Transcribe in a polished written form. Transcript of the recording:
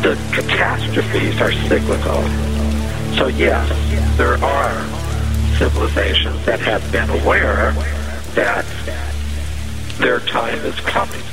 the catastrophes are cyclical. So yes, there are civilizations that have been aware that their time is coming.